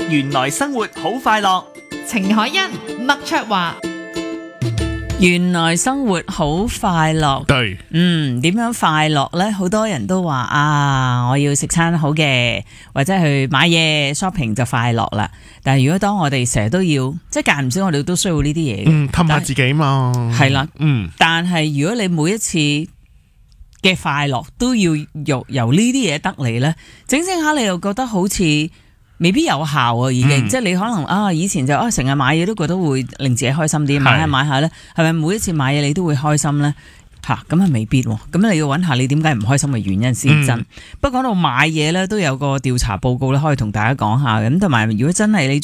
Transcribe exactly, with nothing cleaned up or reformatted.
原來生活好快樂。 程海欣、麥卓華。 原來生活好快樂， 對， 嗯，點樣快樂呢？好多人都話啊，我要食餐好嘅，或者去買嘢 shopping 就快樂啦。但係如果當我哋成日都要，即係間唔少我哋都需要呢啲嘢， 嗯，氹下自己嘛， 係啦， 嗯。 但係如果你每一次嘅快樂都要由由呢啲嘢得嚟呢，整整下你又覺得好似未必有效啊，已經、嗯、即係你可能啊，以前就啊成日買嘢都覺得會令自己開心啲，買下買下咧，係咪每一次買嘢你都會開心咧？吓，咁啊未必喎，咁你要揾下你點解唔開心嘅原因先真。嗯、不過講到買嘢咧，都有個調查報告咧，可以同大家講下嘅。咁同埋如果真係你